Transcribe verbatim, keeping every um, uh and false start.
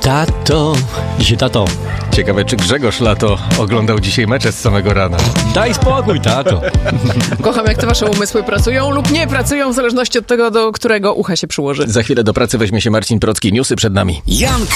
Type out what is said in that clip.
Tato, dzisiaj tato. Ciekawe, czy Grzegorz Lato oglądał dzisiaj mecze z samego rana. Daj spokój, tato. Kocham, jak te wasze umysły pracują lub nie pracują, w zależności od tego, do którego ucha się przyłoży. Za chwilę do pracy weźmie się Marcin Procki. Newsy przed nami. Jan